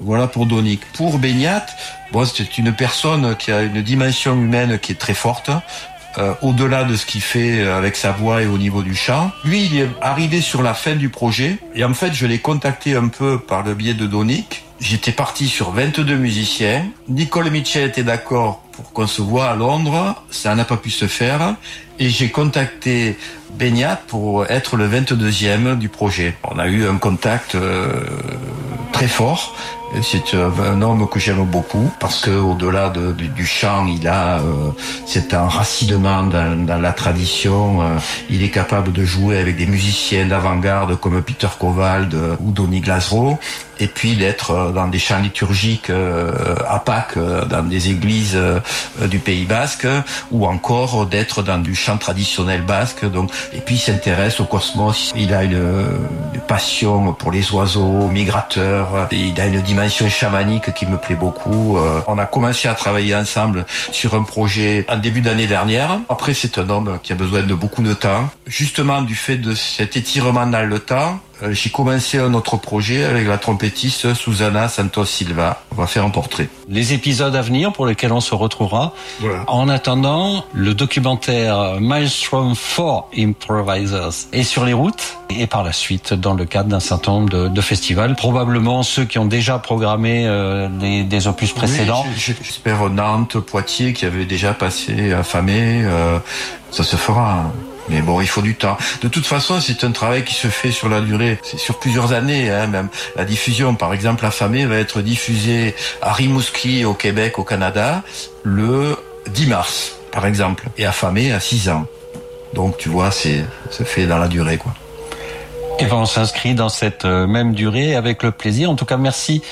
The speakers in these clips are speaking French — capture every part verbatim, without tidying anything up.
Voilà pour Donick. Pour Beignat, bon, c'est une personne qui a une dimension humaine qui est très forte. Euh, au-delà de ce qu'il fait avec sa voix et au niveau du chant. Lui, il est arrivé sur la fin du projet et en fait, je l'ai contacté un peu par le biais de Donick. J'étais parti sur vingt-deux musiciens. Nicole Mitchell était d'accord pour qu'on se voit à Londres. Ça n'a pas pu se faire. Et j'ai contacté Beignat pour être le vingt-deuxième du projet. On a eu un contact euh, très fort. C'est un homme que j'aime beaucoup parce que au-delà de, de, du chant, il a euh, cet enracinement dans, dans la tradition. Euh, il est capable de jouer avec des musiciens d'avant-garde comme Peter Kowald ou Donny Glasrow, et puis d'être dans des chants liturgiques euh, à Pâques, dans des églises euh, du Pays Basque, ou encore d'être dans du chant traditionnel basque. Donc, et puis il s'intéresse au cosmos. Il a une, une passion pour les oiseaux migrateurs. Il a une dimension chamanique qui me plaît beaucoup. Euh, on a commencé à travailler ensemble sur un projet en début d'année dernière. Après, c'est un homme qui a besoin de beaucoup de temps. Justement, du fait de cet étirement dans le temps, euh, j'ai commencé un autre projet avec la trompettiste Susana Santos Silva. On va faire un portrait. Les épisodes à venir pour lesquels on se retrouvera. Voilà. En attendant, le documentaire Maelstrom for Improvisers est sur les routes et par la suite dans le cadre d'un certain nombre de, de festivals. Probablement ceux qui ont déjà programmé euh, les, des opus précédents. Oui, j'espère Nantes, Poitiers qui avait déjà passé affamé. Euh, ça se fera. Mais bon, il faut du temps. De toute façon, c'est un travail qui se fait sur la durée. C'est sur plusieurs années, hein, même. La diffusion, par exemple, Affamé va être diffusée à Rimouski, au Québec, au Canada, le dix mars, par exemple. Et Affamé à six ans. Donc, tu vois, c'est, ça fait dans la durée, quoi. Et ben on s'inscrit dans cette même durée avec le plaisir. En tout cas, merci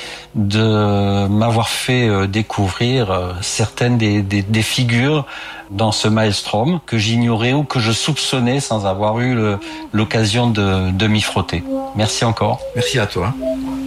de m'avoir fait découvrir certaines des, des, des figures dans ce Maelstrom que j'ignorais ou que je soupçonnais sans avoir eu le, l'occasion de, de m'y frotter. Merci encore. Merci à toi.